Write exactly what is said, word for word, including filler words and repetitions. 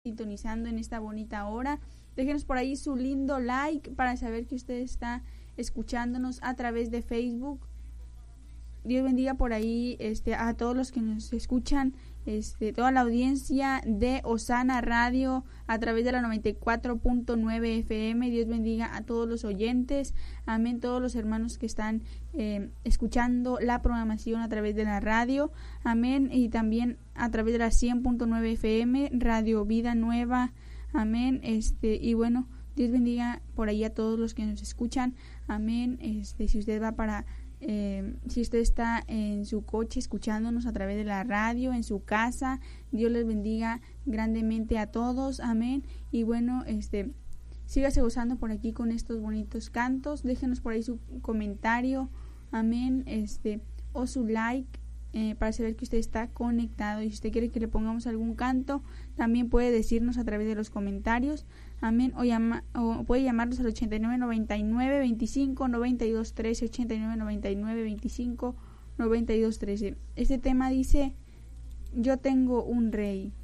sintonizando en esta bonita hora. Déjenos por ahí su lindo like para saber que usted está escuchándonos a través de Facebook. Dios bendiga por ahí este a todos los que nos escuchan, este toda la audiencia de Osana Radio a través de la noventa y cuatro punto nueve F M. Dios bendiga a todos los oyentes. Amén. Todos los hermanos que están eh, escuchando la programación a través de la radio. Amén. Y también a través de la cien punto nueve F M, Radio Vida Nueva. Amén. Este y bueno, Dios bendiga por ahí a todos los que nos escuchan. Amén. Este si usted va para Eh, si usted está en su coche escuchándonos a través de la radio, en su casa, Dios les bendiga grandemente a todos, amén. Y bueno, este sígase gozando por aquí con estos bonitos cantos. Déjenos por ahí su comentario, amén, este o su like eh, para saber que usted está conectado. Y si usted quiere que le pongamos algún canto, también puede decirnos a través de los comentarios, amén, o, llama, o puede llamarnos al ochenta y nueve noventa y nueve veinticinco noventa y dos trece, ochenta y nueve noventa y nueve veinticinco noventa y dos trece. Este tema dice: yo tengo un rey.